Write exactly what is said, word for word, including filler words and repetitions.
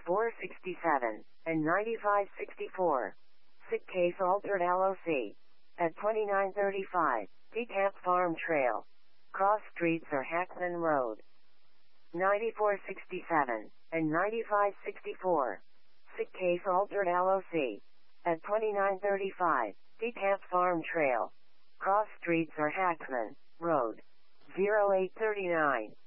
ninety-four sixty-seven, and ninety-five sixty-four. Sick case altered L O C. At twenty-nine thirty-five, DeKalb Farm Trail. Cross streets or Hackman Road. ninety-four sixty-seven, and ninety-five sixty-four. Sick case altered L O C. At twenty-nine thirty-five, DeKalb Farm Trail. Cross streets or Hackman Road. zero eight thirty-nine.